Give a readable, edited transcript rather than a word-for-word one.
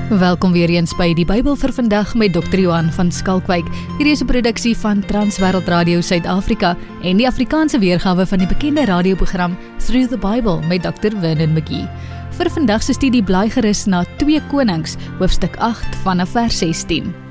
Welkom weer eens by die Bybel vir vandag met Dr. Johan van Skalkwyk. Hierdie is 'n produksie van Transwêreld Radio Suid-Afrika en die Afrikaanse weergawe van die bekende radioprogram Through the Bible met Dr. Vernon McGee. Vir vandag se studie blaai gerus na 2 Konings, hoofstuk 8 vanaf vers 16.